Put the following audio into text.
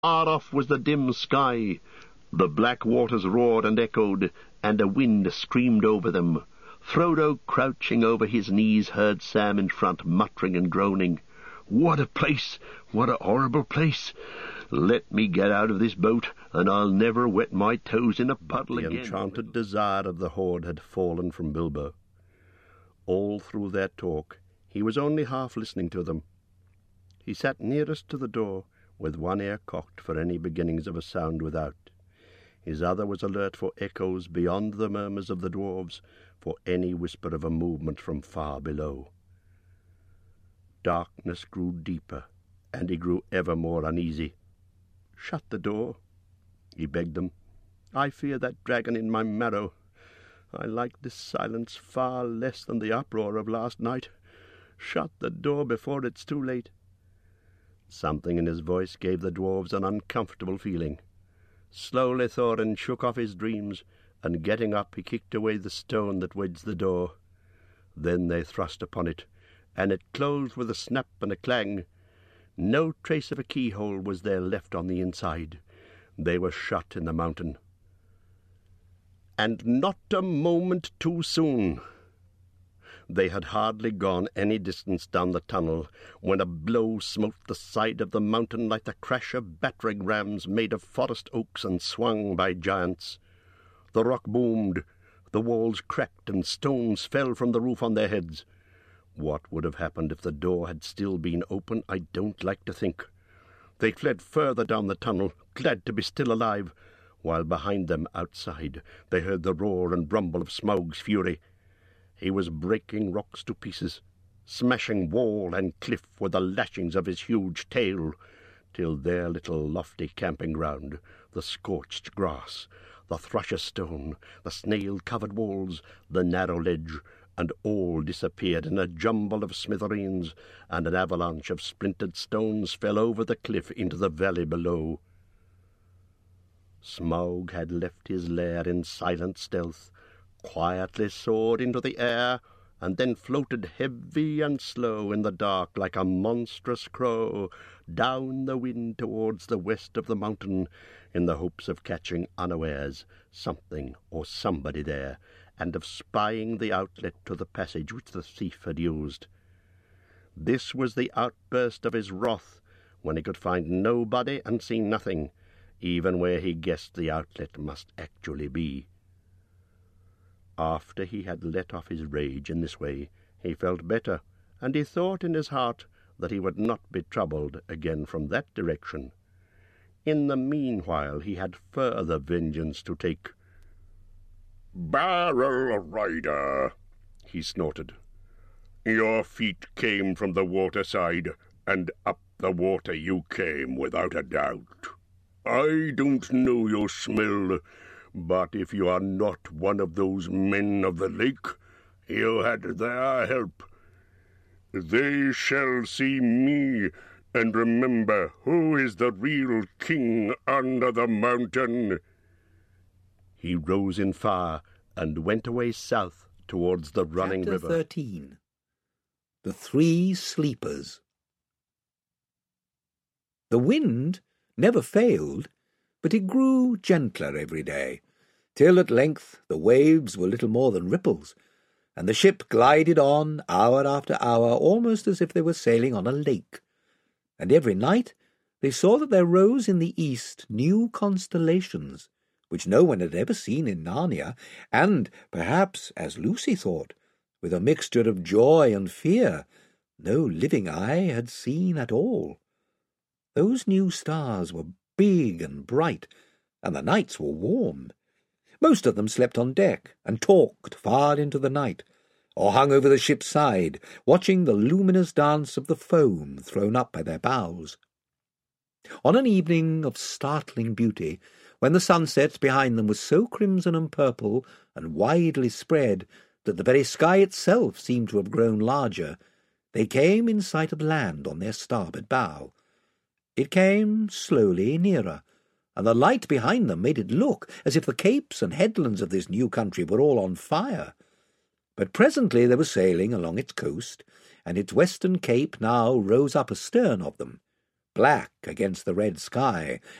Far off was the dim sky. The black waters roared and echoed, and a wind screamed over them. Frodo, crouching over his knees, heard Sam in front, muttering and groaning. "What a place! What a horrible place! Let me get out of this boat, and I'll never wet my toes in a puddle again." The enchanted desire of the horde had fallen from Bilbo. All through their talk he was only half listening to them. He sat nearest to the door, with one ear cocked for any beginnings of a sound without. His other was alert for echoes beyond the murmurs of the dwarves, for any whisper of a movement from far below. Darkness grew deeper, and he grew ever more uneasy. "Shut the door," he begged them. "I fear that dragon in my marrow. I like this silence far less than the uproar of last night. Shut the door before it's too late." Something in his voice gave the dwarves an uncomfortable feeling. Slowly Thorin shook off his dreams, and getting up he kicked away the stone that wedged the door. Then they thrust upon it, and it closed with a snap and a clang. No trace of a keyhole was there left on the inside. They were shut in the mountain. And not a moment too soon. They had hardly gone any distance down the tunnel when a blow smote the side of the mountain like the crash of battering rams made of forest oaks and swung by giants. The rock boomed, the walls cracked, and stones fell from the roof on their heads. What would have happened if the door had still been open, I don't like to think. They fled further down the tunnel, glad to be still alive, while behind them, outside, they heard the roar and rumble of Smaug's fury. He was breaking rocks to pieces, smashing wall and cliff with the lashings of his huge tail, till their little lofty camping ground, the scorched grass, the thrusher stone, the snail-covered walls, the narrow ledge, and all disappeared in a jumble of smithereens, and an avalanche of splintered stones fell over the cliff into the valley below. Smaug had left his lair in silent stealth, quietly soared into the air, and then floated heavy and slow in the dark like a monstrous crow down the wind towards the west of the mountain, in the hopes of catching unawares something or somebody there, and of spying the outlet to the passage which the thief had used. This was the outburst of his wrath, when he could find nobody and see nothing, even where he guessed the outlet must actually be. After he had let off his rage in this way, he felt better, and he thought in his heart that he would not be troubled again from that direction. In the meanwhile he had further vengeance to take. "Barrel Rider," he snorted, "your feet came from the waterside, and up the water you came without a doubt. I don't know your smell, but if you are not one of those men of the lake, you had their help. They shall see me, and remember who is the real king under the mountain." He rose in fire and went away south towards the running river. Chapter 13. The Three Sleepers. The wind never failed, but it grew gentler every day, till at length the waves were little more than ripples, and the ship glided on hour after hour, almost as if they were sailing on a lake. And every night they saw that there rose in the east new constellations, which no one had ever seen in Narnia, and, perhaps, as Lucy thought, with a mixture of joy and fear, no living eye had seen at all. Those new stars were big and bright, and the nights were warm. Most of them slept on deck and talked far into the night, or hung over the ship's side, watching the luminous dance of the foam thrown up by their bows. On an evening of startling beauty, when the sunset behind them was so crimson and purple and widely spread that the very sky itself seemed to have grown larger, they came in sight of land on their starboard bow. It came slowly nearer, and the light behind them made it look as if the capes and headlands of this new country were all on fire. But presently they were sailing along its coast, and its western cape now rose up astern of them, black against the red sky,